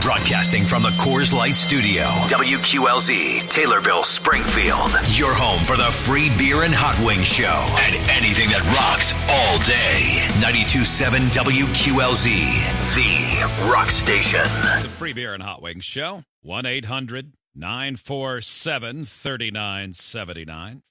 Broadcasting from the Coors Light Studio, WQLZ, Taylorville, Springfield. Your home for the free beer and hot wings show and anything that rocks all day. 92.7 WQLZ, the rock station. The free beer and hot wings show, 1-800-947-3979.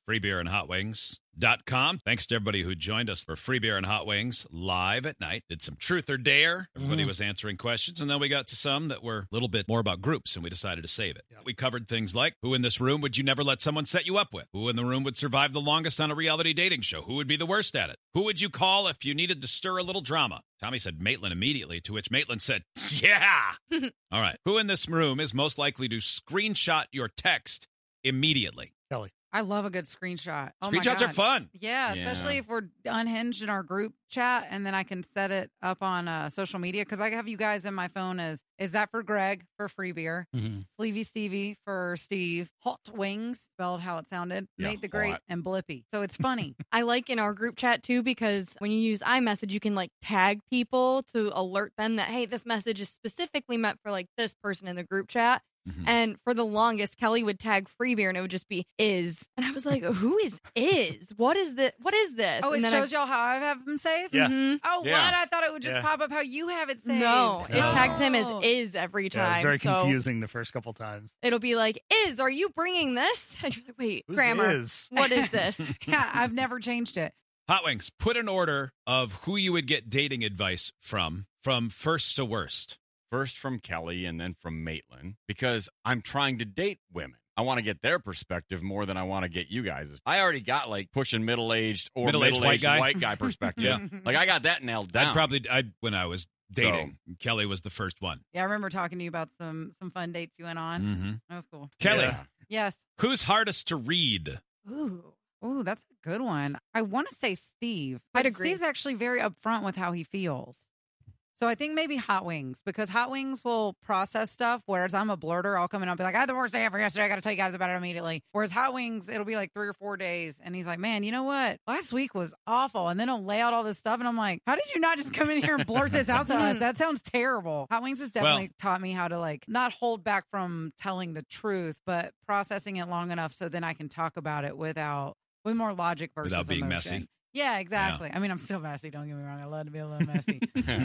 freebeerandhotwings.com. Thanks to everybody who joined us for Free Beer and Hot Wings live at night. Did some Truth or Dare. Everybody was answering questions, and then we got to some that were a little bit more about groups, and we decided to save it. We covered things like, who in this room would you never let someone set you up with? Who in the room would survive the longest on a reality dating show? Who would be the worst at it? Who would you call if you needed to stir a little drama? Tommy said Maitland immediately, to which Maitland said, yeah! All right. Who in this room is most likely to screenshot your text immediately? Kelly. I love a good screenshot. Oh Screenshots my are God. fun. Yeah, especially if we're unhinged in our group chat, and then I can set it up on social media, because I have you guys in my phone as, is that for Greg for free beer, Sleevy Stevie for Steve, Hot Wings, spelled how it sounded, Nate the Great, and Blippy. So it's funny. I like in our group chat too, because when you use iMessage, you can like tag people to alert them that, hey, this message is specifically meant for like this person in the group chat. And for the longest, Kelly would tag free beer and it would just be is. And I was like, who is? What is this? What is this? Oh, and it shows y'all how I have them saved? Yeah. Oh, Yeah. what? I thought it would just pop up how you have it saved. No, it tags him as is every Yeah, time. very so confusing the first couple times. It'll be like, are you bringing this? And you're like, wait, Who's grammar. is? What is this? Yeah, I've never changed it. Hot Wings, put an order of who you would get dating advice from first to worst. First from Kelly and then from Maitland, because I'm trying to date women. I want to get their perspective more than I want to get you guys'. I already got like pushing middle-aged white guy perspective. Yeah. Like I got that nailed down. When I was dating, Kelly was the first one. Yeah, I remember talking to you about some fun dates you went on. Mm-hmm. That was cool. Kelly, Yeah. Yes. who's hardest to read? Ooh, that's a good one. I want to say Steve. I'd but agree. Steve's actually very upfront with how he feels. So I think maybe Hot Wings, because Hot Wings will process stuff, whereas I'm a blurter. I'll come in and I'll be like, I had the worst day ever yesterday. I got to tell you guys about it immediately. Whereas Hot Wings, it'll be like 3 or 4 days. And he's like, man, you know what? Last week was awful. And then he'll lay out all this stuff. And I'm like, how did you not just come in here and blurt this out to us? That sounds terrible. Hot Wings has definitely taught me how to like not hold back from telling the truth, but processing it long enough so then I can talk about it with more logic versus Without being emotion. messy. Yeah, exactly. Yeah. I mean, I'm still messy. Don't get me wrong. I love to be a little messy.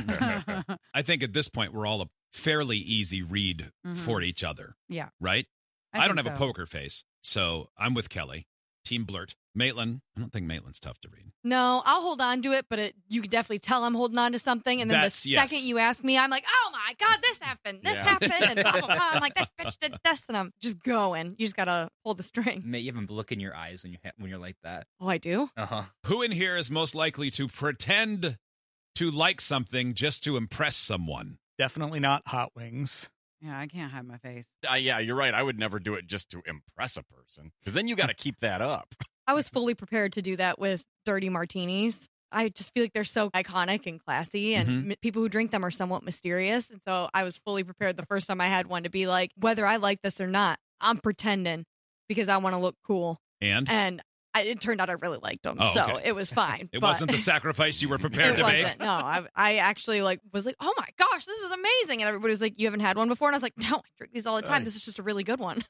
I think at this point, we're all a fairly easy read for each other. Yeah. Right? I don't think have a poker face, so I'm with Kelly. Team Blurt. Maitland, I don't think Maitland's tough to read. No, I'll hold on to it, but you can definitely tell I'm holding on to something. And then the second you ask me, I'm like, oh my God, this happened. This happened. And blah, blah, blah. I'm like, this bitch did this. And I'm just going. You just got to hold the string. Mate, you have a look in your eyes when you're like that. Oh, I do? Uh-huh. Who in here is most likely to pretend to like something just to impress someone? Definitely not Hot Wings. Yeah, I can't hide my face. Yeah, you're right. I would never do it just to impress a person, because then you got to keep that up. I was fully prepared to do that with dirty martinis. I just feel like they're so iconic and classy, and people who drink them are somewhat mysterious. And so I was fully prepared the first time I had one to be like, whether I like this or not, I'm pretending because I want to look cool. And it turned out I really liked them, Oh, so okay. it was fine. It but wasn't the sacrifice you were prepared it to wasn't. make? No, I actually was like, oh my gosh, this is amazing. And everybody was like, you haven't had one before? And I was like, no, I drink these all the time. This is just a really good one.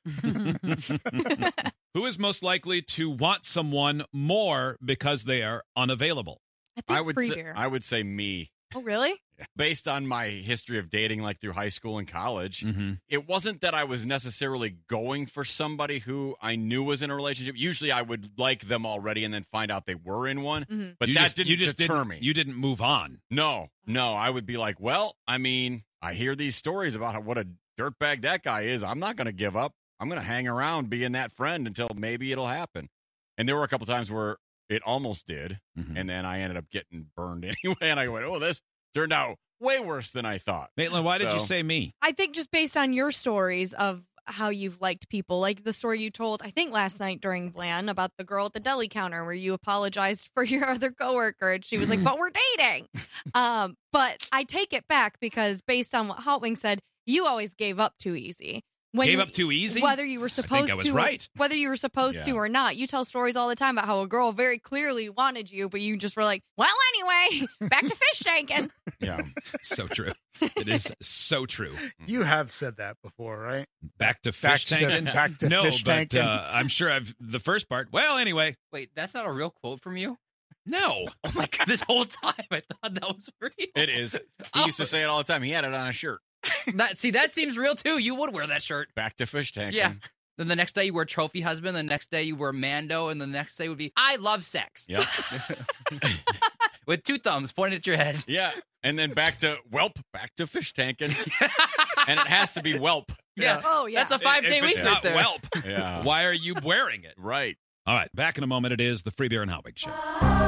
Who is most likely to want someone more because they are unavailable? I think free beer. I would say me. Oh, really? Based on my history of dating, like through high school and college, it wasn't that I was necessarily going for somebody who I knew was in a relationship. Usually I would like them already and then find out they were in one. But that didn't deter me. You didn't move on. No. I would be like, well, I mean, I hear these stories about what a dirtbag that guy is. I'm not going to give up. I'm going to hang around being that friend until maybe it'll happen. And there were a couple times where it almost did. And then I ended up getting burned anyway. And I went, oh, this turned out way worse than I thought. Maitland, why did you say me? I think just based on your stories of how you've liked people, like the story you told, I think last night during Vlan about the girl at the deli counter where you apologized for your other coworker and she was like, but we're dating. But I take it back because based on what Hot Wing said, you always gave up too easy. Gave up too easy? Whether you were supposed I was to, right. whether you were supposed to Yeah. or not. You tell stories all the time about how a girl very clearly wanted you, but you just were like, well, anyway, back to fish tanking. Yeah. So true. It is so true. You have said that before, right? Back to fish tanking? Back to No, fish but tanking. I'm sure the first part. Well, anyway, Wait, that's not a real quote from you? no. Oh my god! This whole time I thought that was real. It is. He used to say it all the time. He had it on a shirt. That seems real too. You would wear that shirt. Back to fish tanking. Yeah. Then the next day you wear trophy husband. The next day you wear Mando, and the next day would be I love sex Yep. with 2 thumbs pointed at your head. Yeah. And then back to whelp, back to fish tanking. And it has to be whelp. Yeah. Oh, yeah. That's a 5-day If week it's right not there. whelp, Yeah. why are you wearing it? Right. All right, back in a moment. It is the Free Beer and Hot Wings Show.